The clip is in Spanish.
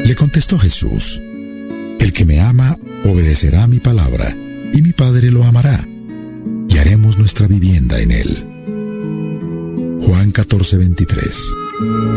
Le contestó Jesús: el que me ama obedecerá a mi palabra, y mi Padre lo amará, y haremos nuestra vivienda en él. Juan 14:23.